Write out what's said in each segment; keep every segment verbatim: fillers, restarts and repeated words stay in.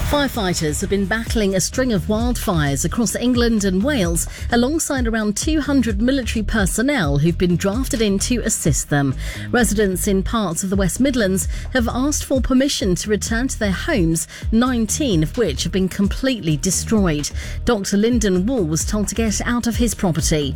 Firefighters have been battling a string of wildfires across England and Wales alongside around two hundred military personnel who've been drafted in to assist them. Residents in parts of the West Midlands have asked for permission to return to their homes, nineteen of which have been completely destroyed. Doctor Lyndon Wall was told to get out of his property.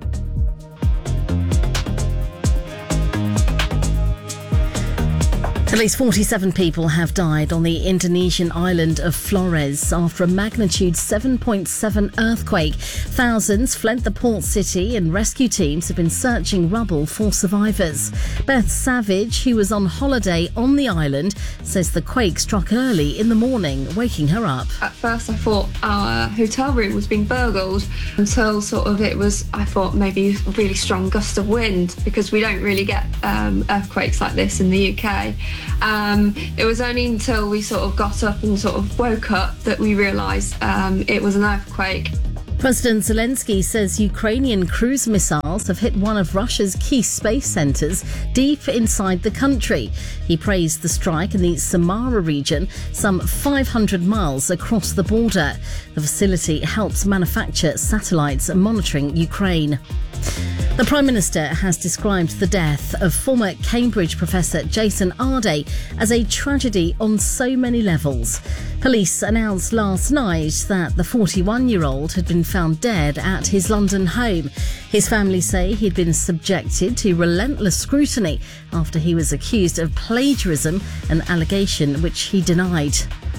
At least forty-seven people have died on the Indonesian island of Flores after a magnitude seven point seven earthquake. Thousands fled the port city and rescue teams have been searching rubble for survivors. Beth Savage, who was on holiday on the island, says the quake struck early in the morning, waking her up. At first I thought our hotel room was being burgled until sort of it was, I thought maybe a really strong gust of wind, because we don't really get um, earthquakes like this in the U K. Um, it was only until we sort of got up and sort of woke up that we realised um, it was an earthquake. President Zelensky says Ukrainian cruise missiles have hit one of Russia's key space centres deep inside the country. He praised the strike in the Samara region, some five hundred miles across the border. The facility helps manufacture satellites monitoring Ukraine. The Prime Minister has described the death of former Cambridge professor Jason Arday as a tragedy on so many levels. Police announced last night that the forty-one-year-old had been found dead at his London home. His family say he'd been subjected to relentless scrutiny after he was accused of plagiarism, an allegation which he denied.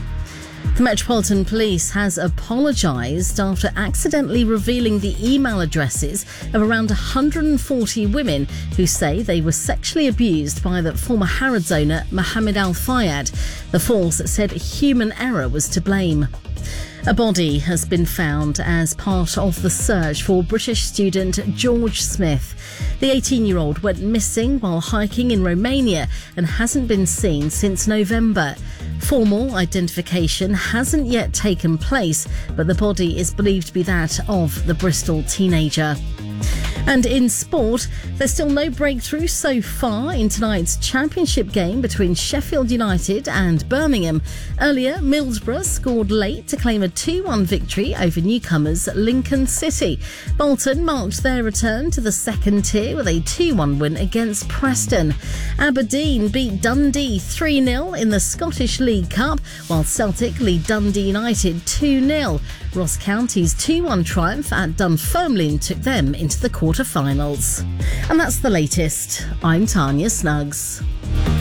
The Metropolitan Police has apologised after accidentally revealing the email addresses of around one hundred forty women who say they were sexually abused by the former Harrods owner Mohammed Al Fayed. The force said human error was to blame. A body has been found as part of the search for British student George Smith. The eighteen-year-old went missing while hiking in Romania and hasn't been seen since November. Formal identification hasn't yet taken place, but the body is believed to be that of the Bristol teenager. And in sport, there's still no breakthrough so far in tonight's championship game between Sheffield United and Birmingham. Earlier, Middlesbrough scored late to claim a two one victory over newcomers Lincoln City. Bolton marked their return to the second tier with a two one win against Preston. Aberdeen beat Dundee three nil in the Scottish League Cup, while Celtic lead Dundee United two nil. Ross County's two one triumph at Dunfermline took them into the quarter-finals. And that's the latest. I'm Tanya Snuggs.